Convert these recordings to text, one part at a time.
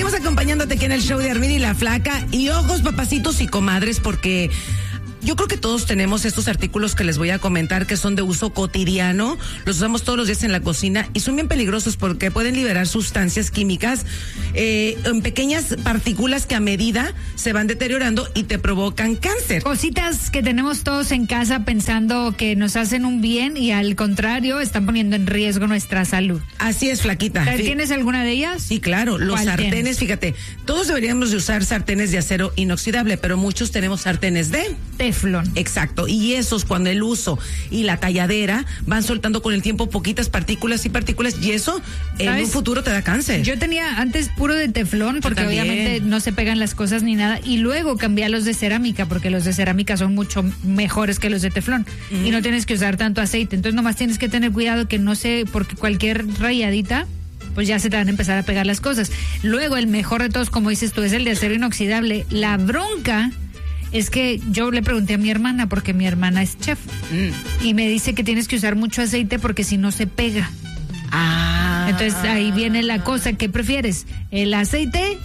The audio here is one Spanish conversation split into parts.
Seguimos acompañándote aquí en el show de Armin y la Flaca. Y ojos, papacitos y comadres, porque yo creo que todos tenemos estos artículos que les voy a comentar que son de uso cotidiano, los usamos todos los días en la cocina y son bien peligrosos porque pueden liberar sustancias químicas en pequeñas partículas que a medida se van deteriorando y te provocan cáncer. Cositas que tenemos todos en casa pensando que nos hacen un bien y al contrario están poniendo en riesgo nuestra salud. Así es, Flaquita. ¿Tienes alguna de ellas? Sí, claro, los sartenes, tienes? Fíjate, todos deberíamos de usar sartenes de acero inoxidable, pero muchos tenemos sartenes de teflón. Exacto, y esos cuando el uso y la talladera van soltando con el tiempo poquitas partículas y eso en un futuro te da cáncer. Yo tenía antes puro de teflón porque obviamente no se pegan las cosas ni nada y luego cambié a los de cerámica porque los de cerámica son mucho mejores que los de teflón y no tienes que usar tanto aceite, entonces nomás tienes que tener cuidado que no sé, porque cualquier rayadita pues ya se te van a empezar a pegar las cosas. Luego el mejor de todos, como dices tú, es el de acero inoxidable. La bronca es que yo le pregunté a mi hermana, porque mi hermana es chef, y me dice que tienes que usar mucho aceite porque si no se pega. Entonces ahí viene la cosa, ¿qué prefieres? ¿El aceite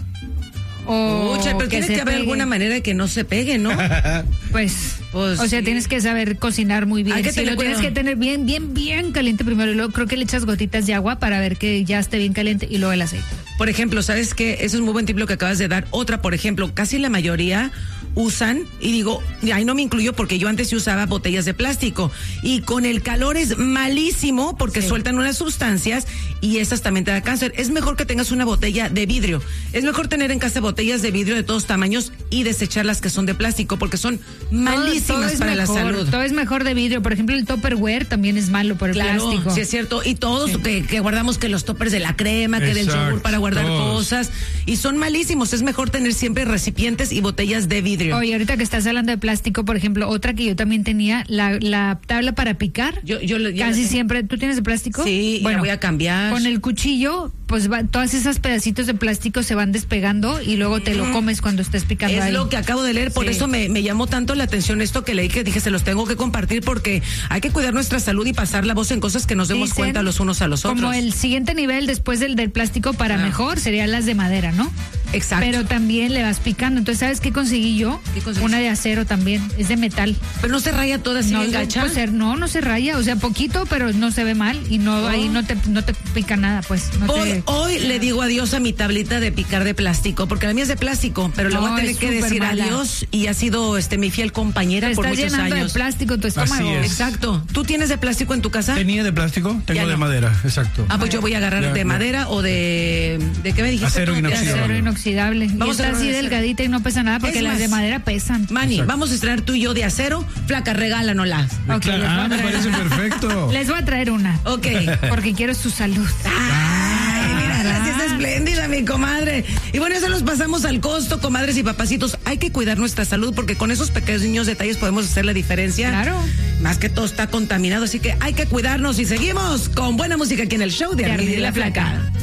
o pero tiene que haber alguna manera de que no se pegue, ¿no? Pues o sea, sí. Tienes que saber cocinar muy bien. Tienes que tener bien caliente primero y luego creo que le echas gotitas de agua para ver que ya esté bien caliente y luego el aceite. Por ejemplo, ¿sabes qué? Eso es muy buen tip lo que acabas de dar. Otra, por ejemplo, casi la mayoría usan, y digo, ahí no me incluyo porque yo antes sí usaba botellas de plástico y con el calor es malísimo porque sueltan unas sustancias y esas también te da cáncer. Es mejor que tengas una botella de vidrio. Es mejor tener en casa botellas de vidrio de todos tamaños y desechar las que son de plástico porque son malísimas para la salud. Todo es mejor de vidrio. Por ejemplo, el Tupperware también es malo por el plástico. Sí, es cierto. Y todos que guardamos que los toppers de la crema, que del yogur para guardar cosas y son malísimos. Es mejor tener siempre recipientes y botellas de vidrio. Oye, ahorita que estás hablando de plástico, por ejemplo, otra que yo también tenía, la tabla para picar. Yo casi siempre. ¿Tú tienes de plástico? Sí, bueno, voy a cambiar. Con el cuchillo, pues todas esas pedacitos de plástico se van despegando y luego te lo comes cuando estés picando ahí. Es lo que acabo de leer, por eso me llamó tanto la atención esto que leí, que dije, se los tengo que compartir porque hay que cuidar nuestra salud y pasar la voz en cosas que nos demos cuenta los unos a los otros. Como el siguiente nivel después del plástico para mejor serían las de madera, ¿no? Exacto. Pero también le vas picando. Entonces, ¿sabes qué conseguí yo? Una de acero también, es de metal. Pero no se raya toda así, gacha. No se raya, o sea, poquito, pero no se ve mal y ahí no te pica nada, pues. Hoy le digo adiós a mi tablita de picar de plástico, porque la mía es de plástico, pero le voy a tener que decir adiós y ha sido mi fiel compañera por muchos años. Estás llenando de plástico tu estómago. Exacto. ¿Tú tienes de plástico en tu casa? Tenía de plástico, tengo de madera, exacto. Pues yo voy a agarrar de madera o de ¿qué me dijiste? Acero inoxidable. Vamos a estar así delgadita y no pesa nada porque las de madera pesan. Manny, vamos a estrenar tú y yo de acero. Flaca, regálanoslas. Okay, me parece perfecto. Les voy a traer una. Ok. Porque quiero su salud. Mira, es espléndida, mi comadre. Y bueno, eso los pasamos al costo, comadres y papacitos. Hay que cuidar nuestra salud porque con esos pequeños detalles podemos hacer la diferencia. Claro. Más que todo está contaminado, así que hay que cuidarnos y seguimos con buena música aquí en el show de Armin y la Flaca.